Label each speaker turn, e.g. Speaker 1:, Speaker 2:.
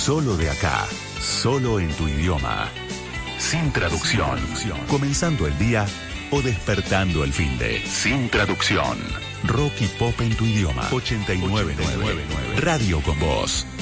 Speaker 1: Solo de acá, solo en tu idioma. Sin traducción. Comenzando el día o despertando el finde. Sin traducción. Rock y pop en tu idioma. 89.9. Radio con Voz.